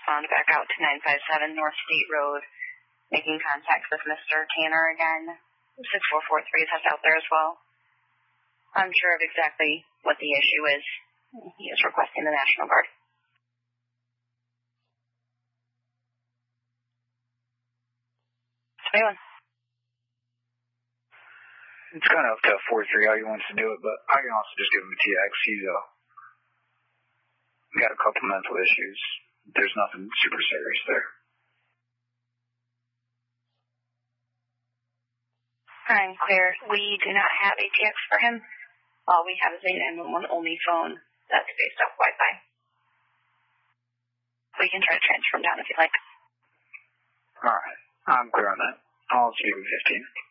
found back out to 957 North State Road, making contact with Mr. Tanner again. 6443 is out there as well. Unsure of exactly what the issue is. He is requesting the National Guard. Anyone? It's kind of up to 4-3 how he wants to do it, but I can also just give him a TX. He's got a couple mental issues. There's nothing super serious there. I'm clear. We do not have a TX for him. All we have is a 911 only phone that's based off Wi-Fi. We can try to transfer him down if you'd like. Alright. I'm clear on that. I'll see you at 15.